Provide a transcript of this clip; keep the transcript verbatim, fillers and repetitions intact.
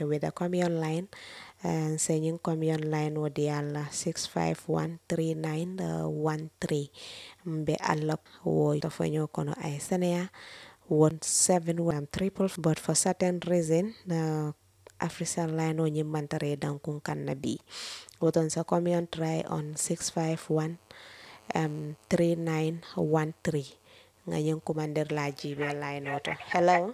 connect with the commune line and saying commune line wo dial six five one three nine one three mbe Allah wo to fanyo kono ay senea one seven one triple but for certain reason uh, African line o nyimantare dankun kannabi woton sa commune try on six five one um three nine one three ngayon commander la jibe line auto hello